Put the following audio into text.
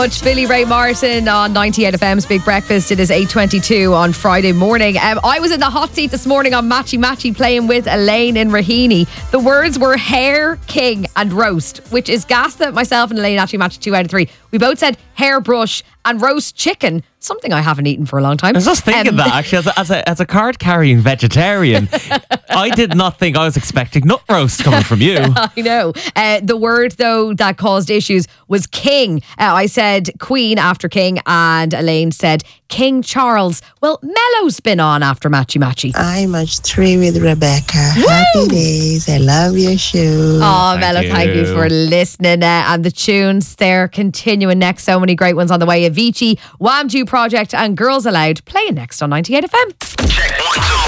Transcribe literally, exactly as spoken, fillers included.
Much Billy Ray Martin on ninety-eight F M's Big Breakfast. It is eight twenty-two on Friday morning. Um, I was in the hot seat this morning on Matchy Matchy playing with Elaine in Raheny. The words were hair, king and roast, which is gas that myself and Elaine actually matched two out of three. We both said hairbrush and roast chicken, something I haven't eaten for a long time. I was just thinking Um, that actually as a, as a, as a card carrying vegetarian, I did not think I was expecting nut roast coming from you. I know. Uh, the word, though, that caused issues was king. Uh, I said queen after king, and Elaine said King Charles. Well, Mello's been on after Matchy Matchy. I'm at three with Rebecca. Happy days. I love your show. Oh, Mello, you. thank you for listening. Uh, and the tunes, they're continuing next. So many great ones on the way. Avicii, Wham Jew Project and Girls Aloud playing next on ninety-eight F M. Check one, two.